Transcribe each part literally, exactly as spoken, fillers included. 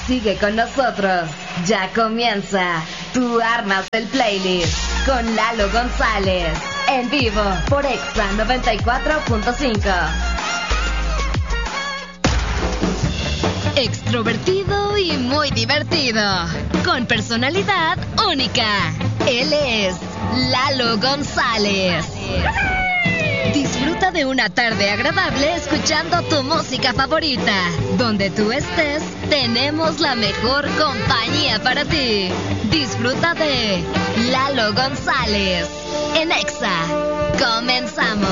Sigue con nosotros. Ya comienza Tú Armas el Playlist con Lalo González. En vivo por Exa noventa y cuatro punto cinco. Extrovertido y muy divertido. Con personalidad única. Él es Lalo González. Disfruta de una tarde agradable escuchando tu música favorita. Donde tú estés, tenemos la mejor compañía para ti. Disfruta de Lalo González en Exa. Comenzamos.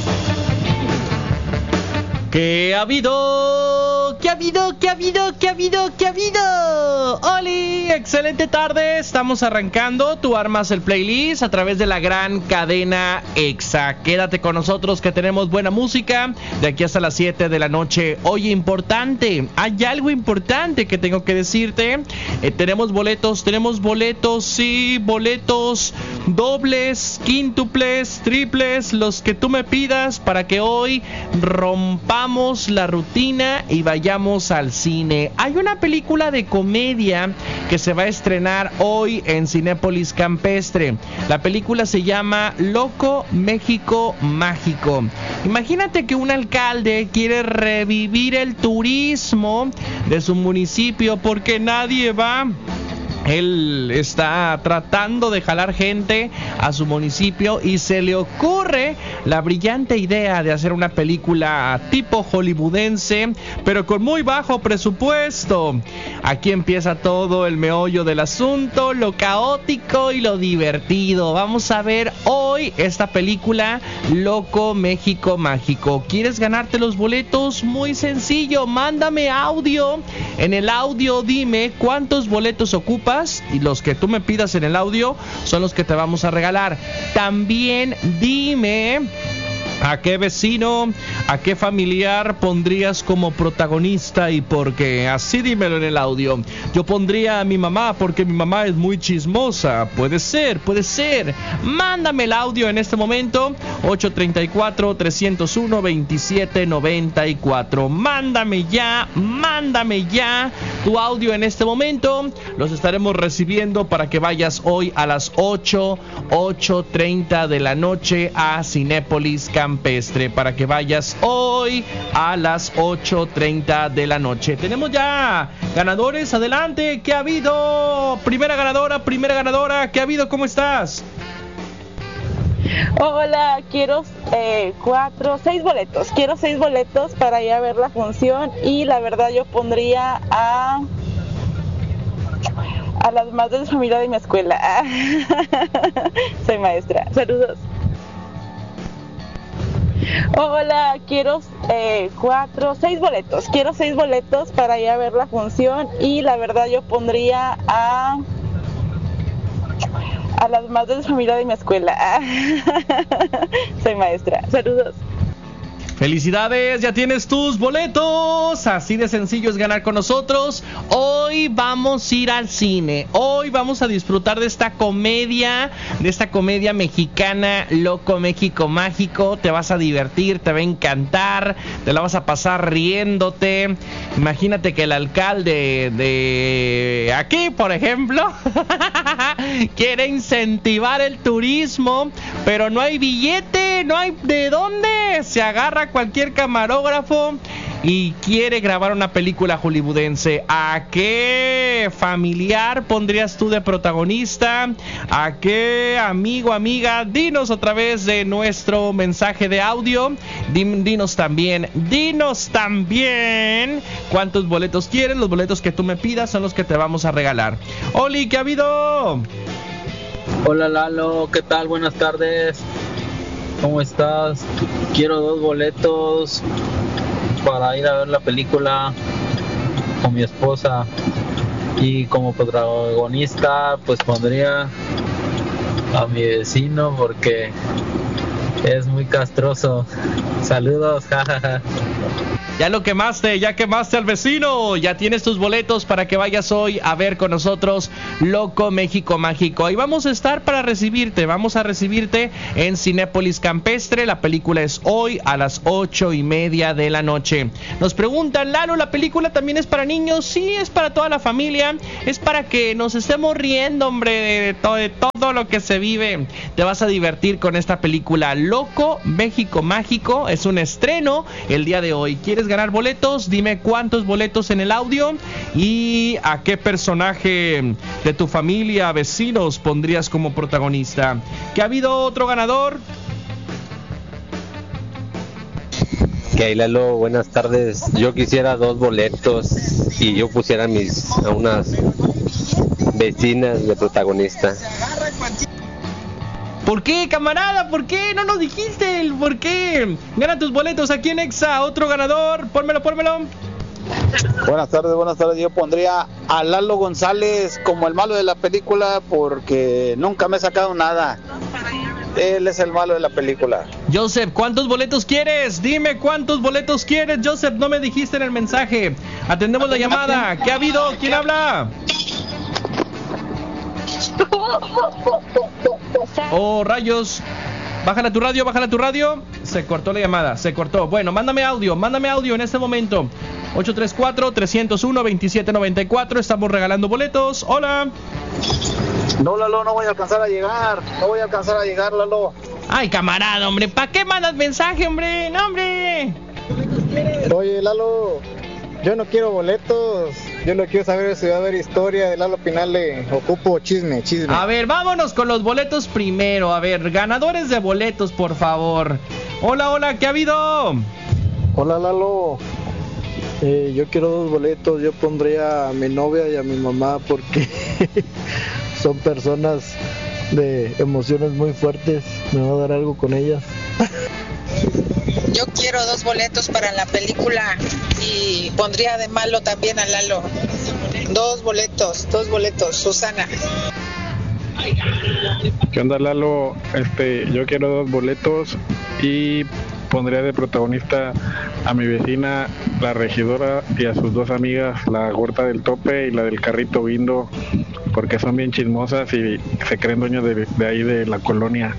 ¿Qué ha habido? ¿Qué ha habido? ¿Qué ha habido? ¿Qué ha habido? ¿Qué ha habido? ¡Oli! Excelente tarde. Estamos arrancando Tú Armas el Playlist a través de la gran cadena Exa. Quédate con nosotros que tenemos buena música de aquí hasta las siete de la noche. Oye, importante. Hay algo importante que tengo que decirte. Eh, tenemos boletos, tenemos boletos, sí, boletos dobles, quíntuples, triples, los que tú me pidas para que hoy rompamos la rutina y vayamos al cine. Hay una película de comedia que se va a estrenar hoy en Cinépolis Campestre. La película se llama Loco México Mágico. Imagínate que un alcalde quiere revivir el turismo de su municipio porque nadie va. Él está tratando de jalar gente a su municipio y se le ocurre la brillante idea de hacer una película tipo hollywoodense, pero con muy bajo presupuesto. Aquí empieza todo el meollo del asunto, lo caótico y lo divertido. Vamos a ver hoy esta película Loco México Mágico. ¿Quieres ganarte los boletos? Muy sencillo, mándame audio. En el audio dime cuántos boletos ocupas y los que tú me pidas en el audio son los que te vamos a regalar. También dime a qué vecino, a qué familiar pondrías como protagonista y por qué. Así dímelo en el audio. Yo pondría a mi mamá porque mi mamá es muy chismosa. Puede ser, puede ser. Mándame el audio en este momento. ocho tres cuatro, tres cero uno, dos siete nueve cuatro. Mándame ya, mándame ya tu audio en este momento. Los estaremos recibiendo para que vayas hoy a las ocho, ocho treinta de la noche a Cinépolis Campestre. Campestre, para que vayas hoy a las ocho treinta de la noche. Tenemos ya ganadores, adelante. ¿Qué ha habido? Primera ganadora, primera ganadora. ¿Qué ha habido? ¿Cómo estás? Hola, quiero eh, cuatro, seis boletos. Quiero seis boletos para ir a ver la función y la verdad yo pondría a a las más de la familia de mi escuela. Soy maestra. Saludos. Hola, quiero eh, cuatro, seis boletos. Quiero seis boletos para ir a ver la función y la verdad yo pondría a a las más de la familia de mi escuela. Soy maestra. Saludos. Felicidades, ya tienes tus boletos. Así de sencillo es ganar con nosotros. Hoy vamos a ir al cine. Hoy vamos a disfrutar de esta comedia, de esta comedia mexicana, Loco México Mágico. Te vas a divertir, te va a encantar, te la vas a pasar riéndote. Imagínate que el alcalde de aquí, por ejemplo, quiere incentivar el turismo, pero no hay billete, no hay de dónde. Se agarra cualquier camarógrafo y quiere grabar una película hollywoodense. ¿A qué familiar pondrías tú de protagonista? ¿A qué amigo, amiga? Dinos a través de nuestro mensaje de audio. Dinos también, dinos también cuántos boletos quieres. Los boletos que tú me pidas son los que te vamos a regalar. Oli, ¿qué ha habido? Hola Lalo, ¿qué tal? Buenas tardes. ¿Cómo estás? Quiero dos boletos para ir a ver la película con mi esposa y como protagonista pues pondría a mi vecino porque es muy castroso Saludos, jajaja. Ya lo quemaste, ya quemaste al vecino. Ya tienes tus boletos para que vayas hoy a ver con nosotros Loco México Mágico. Ahí vamos a estar para recibirte. Vamos a recibirte en Cinépolis Campestre. La película es hoy a las ocho y media de la noche. Nos preguntan, Lalo, ¿la película también es para niños? Sí, es para toda la familia. Es para que nos estemos riendo, hombre, de, to- de todo lo que se vive. Te vas a divertir con esta película Loco México Mágico. Es un estreno el día de hoy. ¿Quieres ganar boletos? Dime cuántos boletos en el audio y a qué personaje de tu familia, vecinos, pondrías como protagonista. ¿Que ha habido otro ganador? Que hay, Lalo, buenas tardes. Yo quisiera dos boletos y yo pusiera mis a unas vecinas de protagonista. ¿Por qué, camarada? ¿Por qué? No nos dijiste el por qué. Gana tus boletos aquí en Exa. Otro ganador. Pónmelo, pónmelo. Buenas tardes, buenas tardes. Yo pondría a Lalo González como el malo de la película porque nunca me he sacado nada. Él es el malo de la película. Joseph, ¿cuántos boletos quieres? Dime cuántos boletos quieres, Joseph. No me dijiste en el mensaje. Atendemos la llamada. ¿Qué ha habido? ¿Quién habla? Oh, rayos. Bájala a tu radio, bájala a tu radio. Se cortó la llamada, se cortó. Bueno, mándame audio, mándame audio en este momento. ocho tres cuatro, tres cero uno, dos siete nueve cuatro. Estamos regalando boletos. Hola. No, Lalo, no voy a alcanzar a llegar. No voy a alcanzar a llegar, Lalo. Ay, camarada, hombre. ¿Para qué mandas mensaje, hombre? No, hombre. Oye, Lalo, yo no quiero boletos. Yo no quiero saber si va a haber historia de Lalo Pinale. Ocupo chisme, chisme. A ver, vámonos con los boletos primero. A ver, ganadores de boletos, por favor. Hola, hola, ¿qué ha habido? Hola, Lalo. Eh, yo quiero dos boletos. Yo pondría a mi novia y a mi mamá porque son personas de emociones muy fuertes. Me va a dar algo con ellas. Yo quiero dos boletos para la película y pondría de malo también a Lalo. Dos boletos, dos boletos, Susana. ¿Qué onda, Lalo? Este, yo quiero dos boletos y pondría de protagonista a mi vecina, la regidora, y a sus dos amigas, la Gorda del Tope y la del Carrito Guindo, porque son bien chismosas y se creen dueños de, de ahí de la colonia.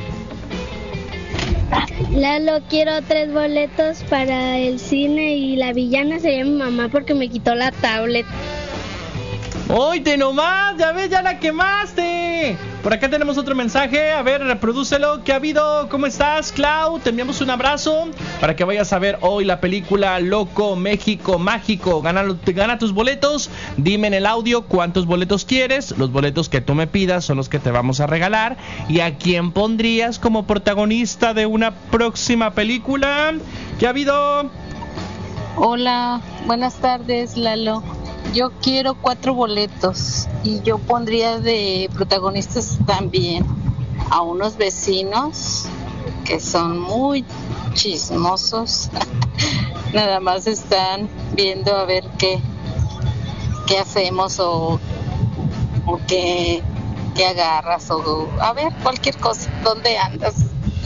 Lalo, quiero tres boletos para el cine y la villana sería mi mamá porque me quitó la tablet. ¡Oíte nomás! ¡Ya ves, ya la quemaste! Por acá tenemos otro mensaje. A ver, reprodúcelo. ¿Qué ha habido? ¿Cómo estás, Clau? Te enviamos un abrazo para que vayas a ver hoy la película Loco México Mágico. Gana, gana tus boletos. Dime en el audio cuántos boletos quieres. Los boletos que tú me pidas son los que te vamos a regalar. ¿Y a quién pondrías como protagonista de una próxima película? ¿Qué ha habido? Hola, buenas tardes, Lalo. Yo quiero cuatro boletos y yo pondría de protagonistas también a unos vecinos que son muy chismosos. Nada más están viendo a ver qué, qué hacemos o, o qué, qué agarras o a ver cualquier cosa. ¿Dónde andas?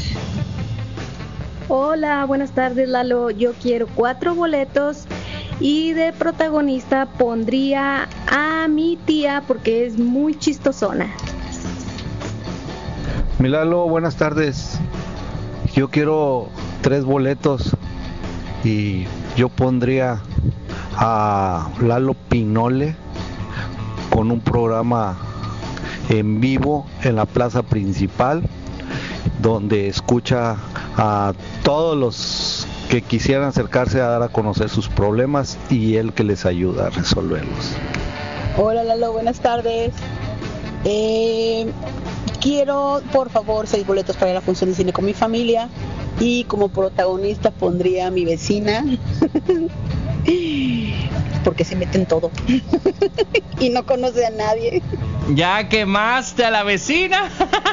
Hola, buenas tardes, Lalo. Yo quiero cuatro boletos. Y de protagonista pondría a mi tía porque es muy chistosona. Mi Lalo, buenas tardes. Yo quiero tres boletos y yo pondría a Lalo Pinole con un programa en vivo en la plaza principal donde escucha a todos los que quisieran acercarse a dar a conocer sus problemas y él que les ayuda a resolverlos. Hola, Lalo, buenas tardes. Eh, quiero, por favor, seis boletos para la función de cine con mi familia y como protagonista pondría a mi vecina porque se mete en todo y no conoce a nadie. Ya quemaste a la vecina.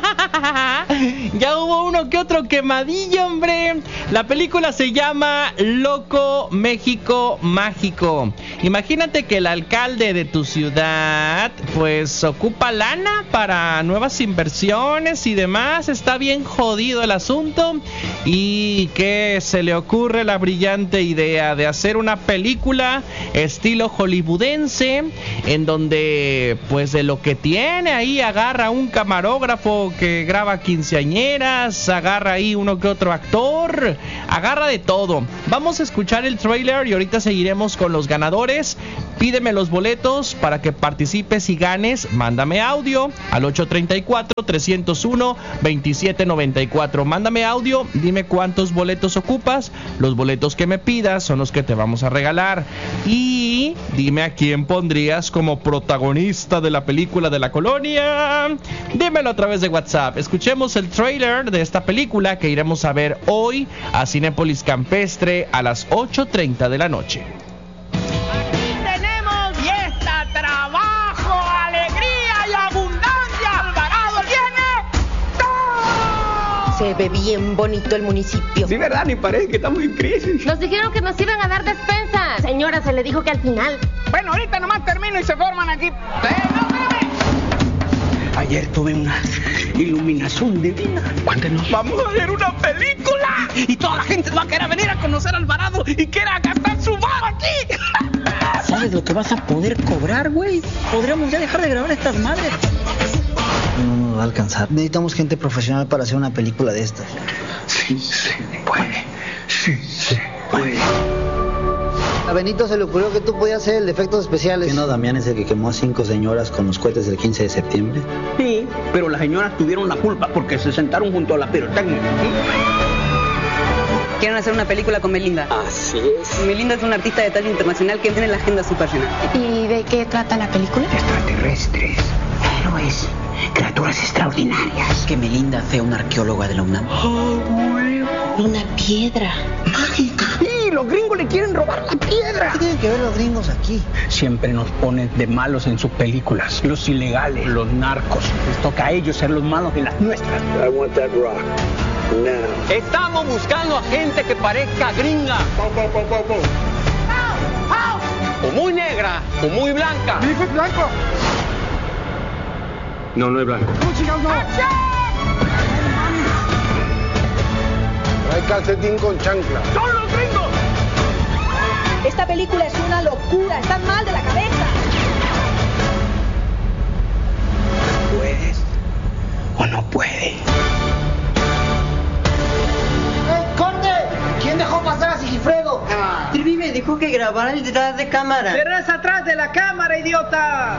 Ya hubo uno que otro quemadillo, hombre. La película se llama Loco México Mágico. Imagínate que el alcalde de tu ciudad pues ocupa lana para nuevas inversiones y demás. Está bien jodido el asunto. Y que se le ocurre la brillante idea de hacer una película estilo hollywoodense, en donde pues de lo que tiene ahí agarra un camarógrafo que graba quinceañeras, agarra ahí uno que otro actor, agarra de todo. Vamos a escuchar el trailer y ahorita seguiremos con los ganadores. Pídeme los boletos para que participes y ganes. Mándame audio al ocho tres cuatro, tres cero uno, dos siete nueve cuatro. Mándame audio, dime cuántos boletos ocupas. Los boletos que me pidas son los que te vamos a regalar. Y dime a quién pondrías como protagonista de la película de la colonia. Dímelo a través de WhatsApp. Escuchemos el trailer de esta película que iremos a ver hoy a Cinépolis Campestre a las ocho treinta de la noche. Tenemos fiesta, trabajo, alegría y abundancia. Alvarado tiene todo. Se ve bien bonito el municipio. Sí, verdad, ni parece que estamos en crisis. Nos dijeron que nos iban a dar despensas. Señora, se le dijo que al final. Bueno, ahorita nomás termino y se forman aquí. Ayer tuve una iluminación divina. Cuéntenos. Vamos a ver una película y toda la gente va a querer venir a conocer a Alvarado y quiera gastar su bar aquí. ¿Sabes lo que vas a poder cobrar, güey? Podríamos ya dejar de grabar estas madres. No nos va a alcanzar. Necesitamos gente profesional para hacer una película de estas. Sí, se puede. Sí, se puede. A Benito se le ocurrió que tú podías hacer el de efectos especiales. ¿Qué no, Damián es el que quemó a cinco señoras con los cohetes del quince de septiembre? Sí, pero las señoras tuvieron la culpa porque se sentaron junto a la pirotecnia. Quieren hacer una película con Melinda. Así es. Melinda es una artista de talla internacional que tiene la agenda súper llena. ¿Y de qué trata la película? Extraterrestres, héroes, criaturas extraordinarias. Que Melinda sea una arqueóloga de la UNAM. Oh, bueno. Una piedra mágica. Sí, los gringos le quieren robar la piedra. ¿Qué tienen que ver los gringos aquí? Siempre nos ponen de malos en sus películas. Los ilegales, los narcos. Les toca a ellos ser los malos de las nuestras. I want that rock. Now. Estamos buscando a gente que parezca gringa. Pau, pau, pau, pau, pau. O muy negra, o muy blanca. ¿Mi hijo es blanco? No, no es blanco. Trae calcetín con chancla. ¡Son los gringos! Esta película es una locura. Están mal de la cabeza. ¿Puedes o no puedes? ¡Corte! ¿Quién dejó pasar a Sigifredo? Ah. Trivi me dijo que grabara el detrás de cámara. ¡Cerras atrás de la cámara, idiota!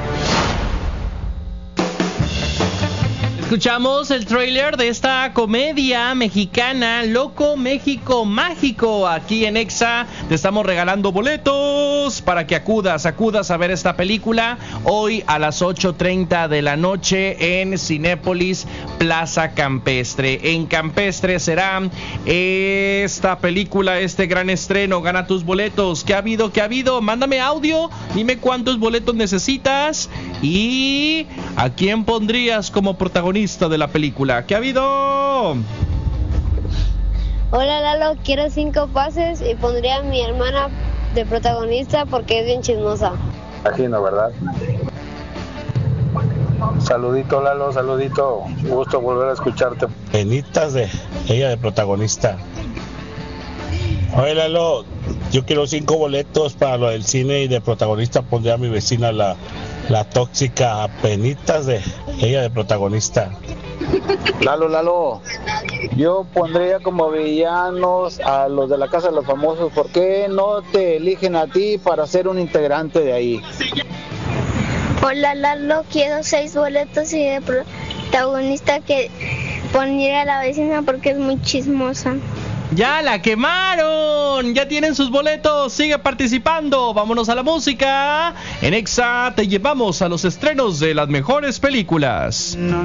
Escuchamos el tráiler de esta comedia mexicana Loco México Mágico. Aquí en Exa te estamos regalando boletos para que acudas, acudas a ver esta película hoy a las ocho treinta de la noche en Cinépolis Plaza Campestre. En Campestre será esta película, este gran estreno. Gana tus boletos. ¿Qué ha habido? ¿Qué ha habido? Mándame audio, dime cuántos boletos necesitas y a quién pondrías como protagonista de la película. ¿Qué ha habido? Hola Lalo, quiero cinco pases y pondría a mi hermana de protagonista porque es bien chismosa. Imagino, ¿verdad? Saludito Lalo, saludito. Gusto volver a escucharte. Penitas de ella de protagonista. Oye Lalo, yo quiero cinco boletos para lo del cine y de protagonista pondría a mi vecina la La tóxica. Penitas de ella de protagonista. Lalo, Lalo, yo pondría como villanos a los de la Casa de los Famosos. ¿Por qué no te eligen a ti para ser un integrante de ahí? Hola Lalo, quiero seis boletos y de protagonista que pondría a la vecina porque es muy chismosa. ¡Ya la quemaron! ¡Ya tienen sus boletos! ¡Sigue participando! ¡Vámonos a la música! En Exa te llevamos a los estrenos de las mejores películas. No.